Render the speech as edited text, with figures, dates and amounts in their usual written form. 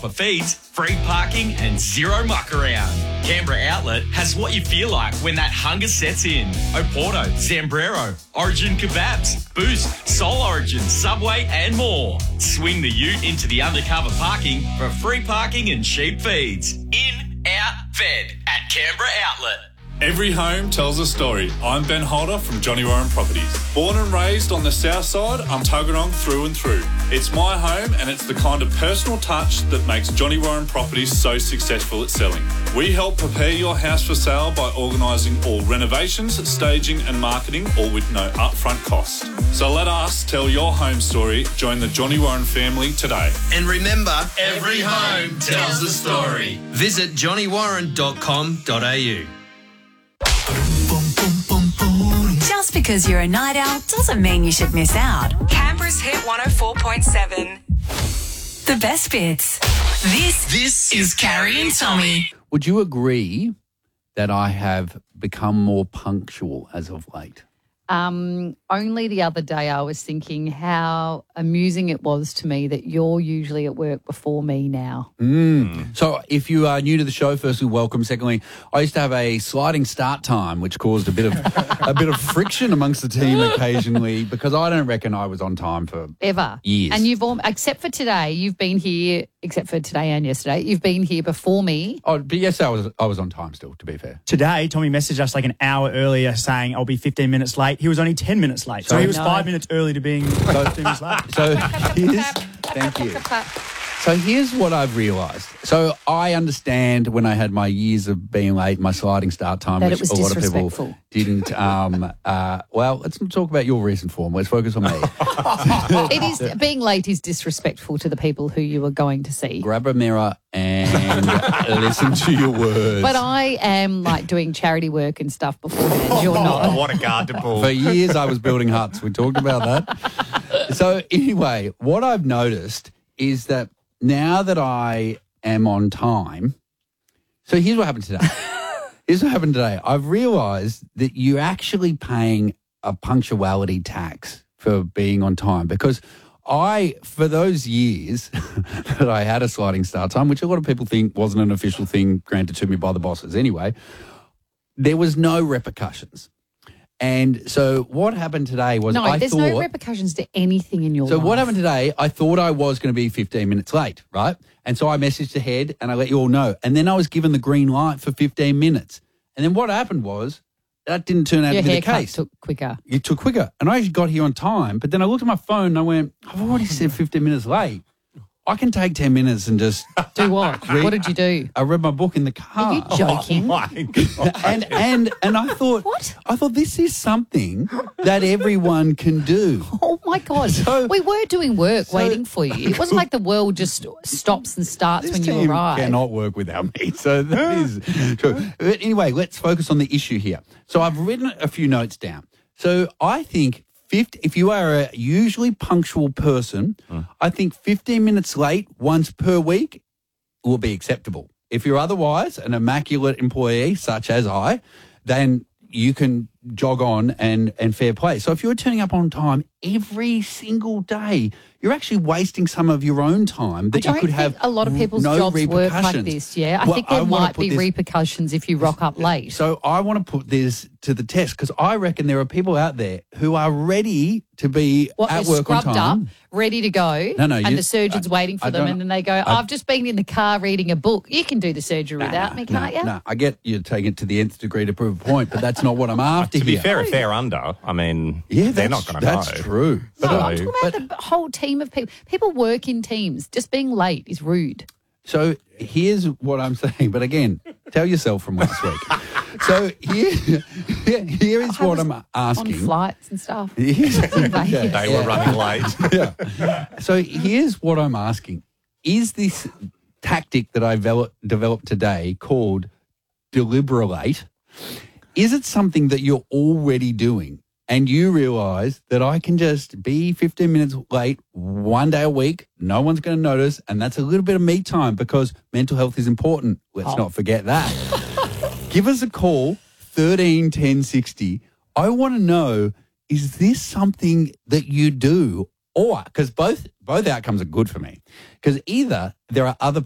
proper feeds, free parking and zero muck around. Canberra Outlet has what you feel like when that hunger sets in. Oporto, Zambrero, Origin Kebabs, Boost, Soul Origin, Subway and more. Swing the ute into the undercover parking for free parking and cheap feeds. In, out, fed at Canberra Outlet. Every home tells a story. I'm Ben Holder from Johnny Warren Properties. Born and raised on the south side, I'm Tuggeranong through and through. It's my home and it's the kind of personal touch that makes Johnny Warren Properties so successful at selling. We help prepare your house for sale by organising all renovations, staging and marketing, all with no upfront cost. So let us tell your home story. Join the Johnny Warren family today. And remember, every home tells a story. Visit johnnywarren.com.au. Just because you're a night owl doesn't mean you should miss out. Canberra's Hit 104.7. The best bits. This is Carrie and Tommy. Would you agree that I have become more punctual as of late? Only the other day I was thinking how amusing it was to me that you're usually at work before me now. So if you are new to the show, firstly, welcome. Secondly, I used to have a sliding start time, which caused a bit of friction amongst the team occasionally because I don't reckon I was on time for Ever. years. And you've all, except for today, you've been here, except for today and yesterday, you've been here before me. Oh, but yes, I was on time still, to be fair. Today, Tommy messaged us like an hour earlier saying, I'll be 15 minutes late. He was only 10 minutes late. So he was 5 minutes early to being 15 minutes late. So thank you. So here's what I've realised. So I understand when I had my years of being late, my sliding start time, That which it was a lot of people disrespectful. didn't. Well, let's not talk about your recent form. Let's focus on me. It is being late is disrespectful to the people who you are going to see. Grab a mirror and listen to your words. But I am like doing charity work and stuff beforehand. You're not. What a guard to pull. For years, I was building huts. We talked about that. So anyway, what I've noticed is that now that I am on time, so here's what happened today. I've realised that you're actually paying a punctuality tax for being on time because for those years that I had a sliding start time, which a lot of people think wasn't an official thing granted to me by the bosses anyway, there was no repercussions. And so what happened today was there's no repercussions to anything in your life. So what happened today, I thought I was going to be 15 minutes late, right? And so I messaged ahead and I let you all know. And then I was given the green light for 15 minutes. And then what happened was that didn't turn out to be the case. Took quicker. It took quicker. And I actually got here on time. But then I looked at my phone and I went, I've already said 15 minutes late. I can take 10 minutes and just... Do what? What did you do? I read my book in the car. Are you joking? My God. And I thought... What? I thought this is something that everyone can do. Oh, my God. So- we were doing work waiting for you. It wasn't like the world just stops and starts when you team arrive. cannot work without me. So that is true. But anyway, let's focus on the issue here. So I've written a few notes down. So I think if you are a usually punctual person, I think 15 minutes late once per week will be acceptable. If you're otherwise an immaculate employee, such as I, then you can jog on and fair play. So if you're turning up on time every single day, you're actually wasting some of your own time that I you could don't have think a lot of people's no jobs work like repercussions. this, yeah. I Well, think there wanna might put be this- repercussions if you rock up late. So I want to put this to the test because I reckon there are people out there who are ready to be at they're work on scrubbed time. up, ready to go, No, and the surgeon's waiting for I them, don't- and then they go, I've just been in the car reading a book. You can do the surgery without me, can't you? No, I get you taking it to the nth degree to prove a point, but that's not what I'm after To be here. fair, if they're under, I mean, Yeah, they're that's- not going to know. That's true. No, So- I'm talking about the whole team of people. People work in teams. Just being late is rude. So here's what I'm saying, but again, tell yourself from last week. So here is what I'm asking. On flights and stuff. Here's- They were running late. So here's what I'm asking. Is this tactic that I developed today called deliberate, is it something that you're already doing and you realise that I can just be 15 minutes late one day a week, no one's going to notice, and that's a little bit of me time because mental health is important. Let's not forget that. Give us a call, 13 10 60. I want to know, is this something that you do? Or, because both outcomes are good for me. Because either there are other